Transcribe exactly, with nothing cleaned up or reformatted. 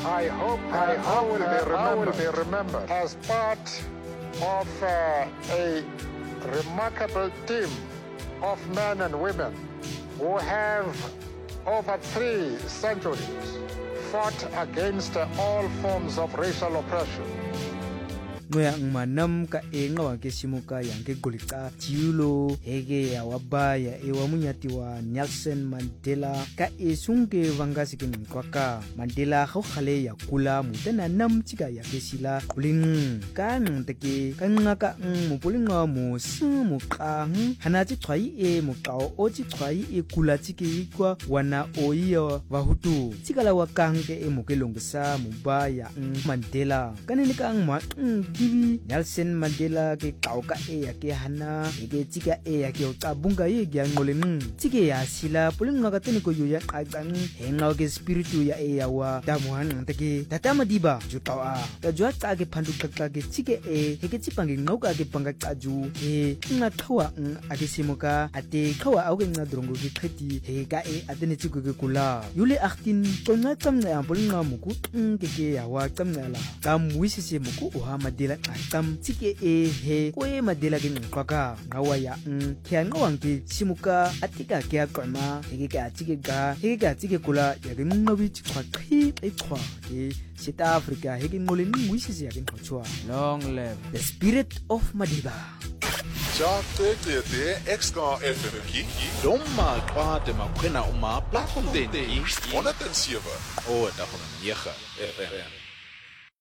I hope I, I, will, be I will be remembered as part of uh, a remarkable team of men and women who have over three centuries fought against all forms of racial oppression. Ngoya ngmanam ka enga wa ke simuka yang ke golika jiulo hege ya wabaya e wa munyati wa Nelson Mandela ka esunge vangasi ke nkwaka Mandela go khale ya kula mutana nam tsika ya ke sila kuling ka nteke ka ngaka mo polinga mo mo kang hana tsi tshwai e mo kao o tsi tshwai e kula tsike kwa wana oiya wa hutu tsikala wa kang ke e mo ke longsa mo ba ya Mandela kanene ka ngma Divi Nelson Mandela ke kauka e ya ke hana e ke tsika e ya ke o tabunga ye ke ngoleng tsike ya sila pulinga ka tene ko yo ya qaqang henga ke spiritu ya e ya wa damuhan nteke tatama diba jutawa ka jwa tsa ke phandu qaqqa ke tsike e he ke tsipange ngoka ke panga qaju e nga thawa a ke simoka ate khawa au ke nga drongo ke qheti he ka e atene tsiko ke kula yule achtin tonna tsamna ya pulinga muku ke ke ya wa tsamnala ka muisise muku o ha Mandela tam tike e he kwe Mandela ke nqaka ngawa ya n kya ngawang ke simuka atika ke aqama he ke atike ga he ke atike kula ya ke ngobi tshwa qhi e tshwa ke South Africa he ke ngole ngwisisi ya ke nqotshwa long live the spirit of Madiba. Ja tete te Extra F M ki doma kwa te makwena uma platform ten honderd en sewe o da van nege F M